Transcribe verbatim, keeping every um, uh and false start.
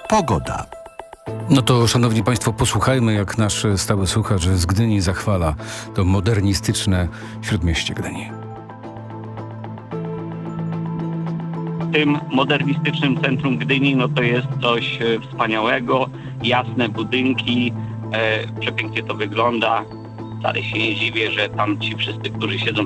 Pogoda. No to, szanowni państwo, posłuchajmy, jak nasz stały słuchacz z Gdyni zachwala to modernistyczne śródmieście Gdyni. W tym modernistycznym centrum Gdyni no to jest coś e, wspaniałego, jasne budynki, e, przepięknie to wygląda. Wcale się nie dziwię, że tam ci wszyscy, którzy siedzą